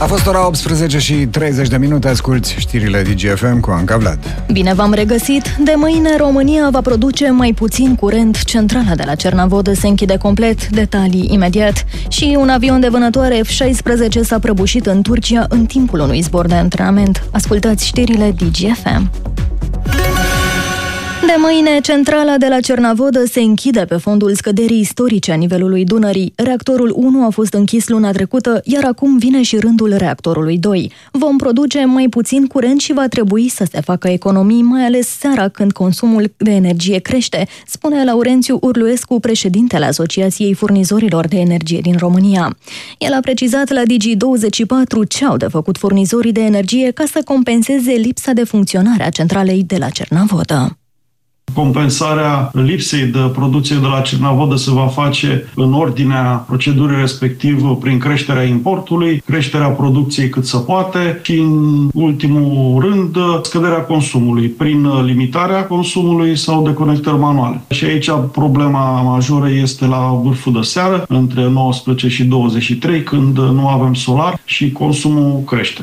A fost ora 18 și 30 de minute, asculți știrile DGFM cu Anca Vlad. Bine v-am regăsit! De mâine România va produce mai puțin curent. Centrala de la Cernavodă se închide complet, detalii imediat. Și un avion de vânătoare F-16 s-a prăbușit în Turcia în timpul unui zbor de antrenament. Ascultați știrile DGFM. De mâine, centrala de la Cernavodă se închide pe fondul scăderii istorice a nivelului Dunării. Reactorul 1 a fost închis luna trecută, iar acum vine și rândul reactorului 2. Vom produce mai puțin curent și va trebui să se facă economii, mai ales seara când consumul de energie crește, spune Laurențiu Urluescu, președintele Asociației Furnizorilor de Energie din România. El a precizat la Digi24 ce au de făcut furnizorii de energie ca să compenseze lipsa de funcționare a centralei de la Cernavodă. Compensarea lipsei de producție de la Cernavodă se va face în ordinea procedurii respectiv prin creșterea importului, creșterea producției cât se poate și, în ultimul rând, scăderea consumului prin limitarea consumului sau deconectări manuale. Și aici problema majoră este la vârful de seară, între 19 și 23, când nu avem solar și consumul crește.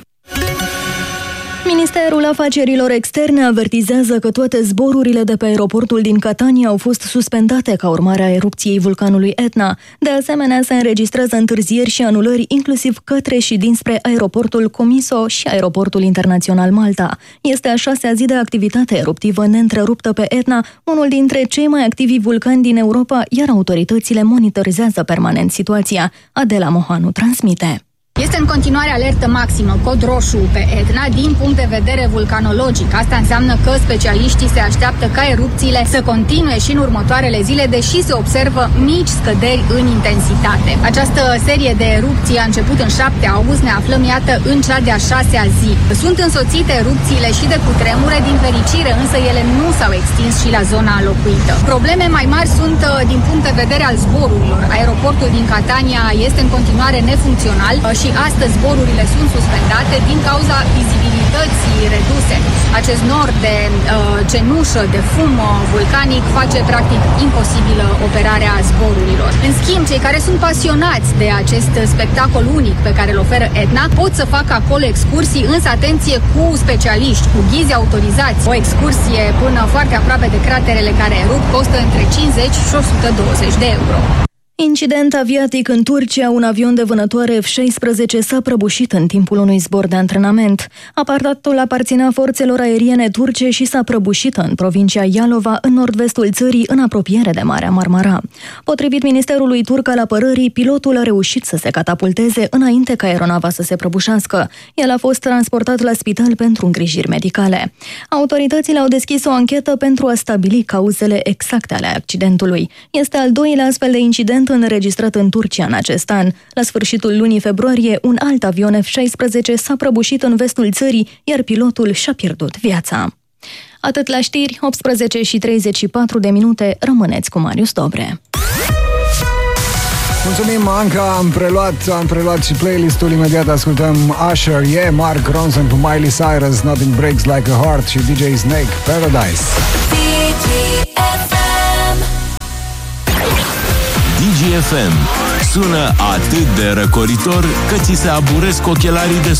Ministerul Afacerilor Externe avertizează că toate zborurile de pe aeroportul din Catania au fost suspendate ca urmare a erupției vulcanului Etna. De asemenea, se înregistrează întârzieri și anulări inclusiv către și dinspre aeroportul Comiso și aeroportul internațional Malta. Este a 6-a zi de activitate eruptivă neîntreruptă pe Etna, unul dintre cei mai activi vulcani din Europa, iar autoritățile monitorizează permanent situația. Adela Mohanu transmite. Este în continuare alertă maximă, cod roșu pe Etna, din punct de vedere vulcanologic. Asta înseamnă că specialiștii se așteaptă ca erupțiile să continue și în următoarele zile, deși se observă mici scăderi în intensitate. Această serie de erupții a început în 7 august, ne aflăm, iată, în cea de-a 6-a zi. Sunt însoțite erupțiile și de cutremure, din fericire, însă ele nu s-au extins și la zona locuită. Probleme mai mari sunt din punct de vedere al zborurilor. Aeroportul din Catania este în continuare nefuncțional și astăzi zborurile sunt suspendate din cauza vizibilității reduse. Acest nor de cenușă, de fum vulcanic face practic imposibilă operarea zborurilor. În schimb, cei care sunt pasionați de acest spectacol unic pe care îl oferă Etna pot să facă acolo excursii, însă atenție, cu specialiști, cu ghizi autorizați. O excursie până foarte aproape de craterele care erup costă între 50 și 120 de euro. Incident aviatic în Turcia, un avion de vânătoare F-16 s-a prăbușit în timpul unui zbor de antrenament. Aparatul aparținea forțelor aeriene turce și s-a prăbușit în provincia Ialova, în nord-vestul țării, în apropiere de Marea Marmara. Potrivit Ministerului Turc al Apărării, pilotul a reușit să se catapulteze înainte ca aeronava să se prăbușească. El a fost transportat la spital pentru îngrijiri medicale. Autoritățile au deschis o anchetă pentru a stabili cauzele exacte ale accidentului. Este al doilea astfel de incident înregistrat în Turcia în acest an. La sfârșitul lunii februarie, un alt avion F-16 s-a prăbușit în vestul țării, iar pilotul și-a pierdut viața. Atât la știri, 18 și 34 de minute, rămâneți cu Marius Dobre. Mulțumim, Anca, am preluat și playlistul. Imediat ascultăm Usher, Mark Ronson cu Miley Cyrus, Nothing Breaks Like a Heart și DJ Snake, Paradise. DGFM sună atât de răcoritor că ți se aburesc ochelarii de